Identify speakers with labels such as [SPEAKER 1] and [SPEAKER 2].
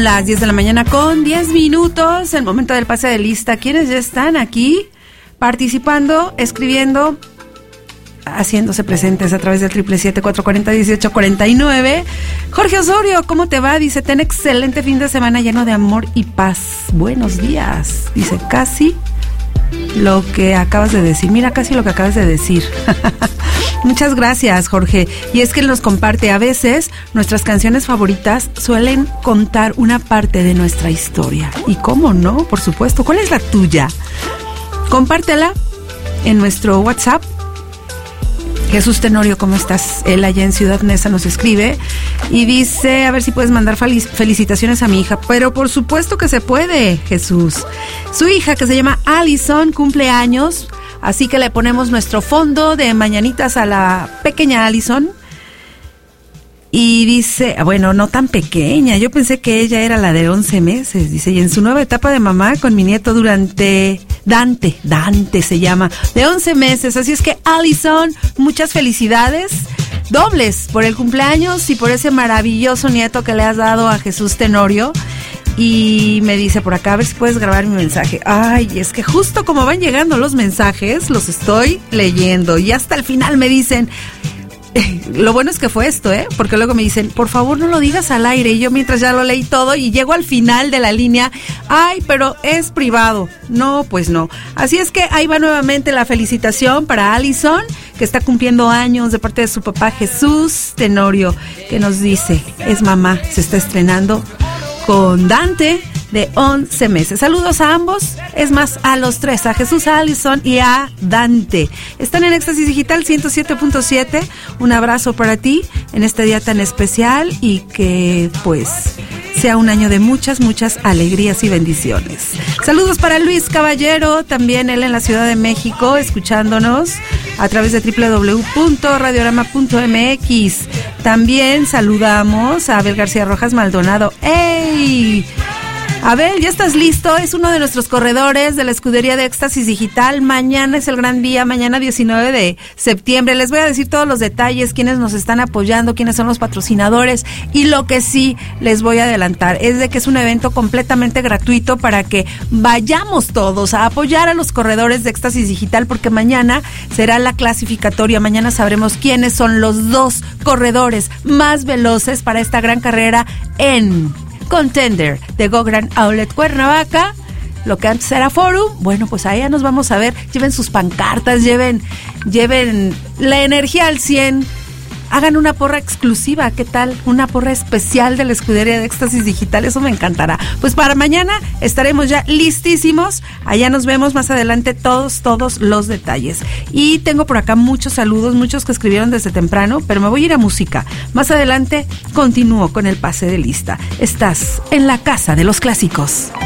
[SPEAKER 1] las 10 de la mañana con 10 minutos, el momento del pase de lista. ¿Quiénes ya están aquí participando, escribiendo, haciéndose presentes a través del 777-440-1849? Jorge Osorio, ¿cómo te va? Dice, ten excelente fin de semana lleno de amor y paz. Buenos días. Dice, casi lo que acabas de decir. Mira, casi lo que acabas de decir. Muchas gracias, Jorge. Y es que nos comparte, a veces nuestras canciones favoritas suelen contar una parte de nuestra historia. ¿Y cómo no? Por supuesto. ¿Cuál es la tuya? Compártela en nuestro WhatsApp. Jesús Tenorio, ¿cómo estás? Él allá en Ciudad Neza nos escribe y dice, a ver si puedes mandar felicitaciones a mi hija. Pero por supuesto que se puede, Jesús. Su hija, que se llama Allison, cumple años, así que le ponemos nuestro fondo de mañanitas a la pequeña Allison. Y dice, bueno, no tan pequeña, yo pensé que ella era la de 11 meses, dice, y en su nueva etapa de mamá con mi nieto durante Dante se llama, de 11 meses, así es que Allison, muchas felicidades, dobles por el cumpleaños y por ese maravilloso nieto que le has dado a Jesús Tenorio. Y me dice por acá, a ver si puedes grabar mi mensaje. Ay, es que justo como van llegando los mensajes, los estoy leyendo y hasta el final me dicen... Lo bueno es que fue esto, porque luego me dicen, por favor no lo digas al aire, y yo mientras ya lo leí todo y llego al final de la línea, ay, pero es privado. No, pues no. Así es que ahí va nuevamente la felicitación para Allison, que está cumpliendo años, de parte de su papá Jesús Tenorio, que nos dice, es mamá, se está estrenando con Dante, de 11 meses. Saludos a ambos, es más, a los tres, a Jesús, a Allison y a Dante. Están en Éxtasis Digital 107.7. Un abrazo para ti en este día tan especial y que pues sea un año de muchas, muchas alegrías y bendiciones. Saludos para Luis Caballero, también él en la Ciudad de México, escuchándonos a través de www.radiorama.mx. También saludamos a Abel García Rojas Maldonado. ¡Ey! Abel, ¿ya estás listo? Es uno de nuestros corredores de la escudería de Éxtasis Digital. Mañana es el gran día, mañana 19 de septiembre. Les voy a decir todos los detalles, quiénes nos están apoyando, quiénes son los patrocinadores. Y lo que sí les voy a adelantar es de que es un evento completamente gratuito para que vayamos todos a apoyar a los corredores de Éxtasis Digital, porque mañana será la clasificatoria. Mañana sabremos quiénes son los 2 corredores más veloces para esta gran carrera en Contender de Go Gran Outlet Cuernavaca, lo que antes era Forum. Bueno, pues allá nos vamos a ver. Lleven sus pancartas, lleven la energía al 100. Hagan una porra exclusiva, ¿qué tal? Una porra especial de la escudería de Éxtasis Digital, eso me encantará. Pues para mañana estaremos ya listísimos, allá nos vemos más adelante todos los detalles. Y tengo por acá muchos saludos, muchos que escribieron desde temprano, pero me voy a ir a música. Más adelante continúo con el pase de lista. Estás en la casa de los clásicos.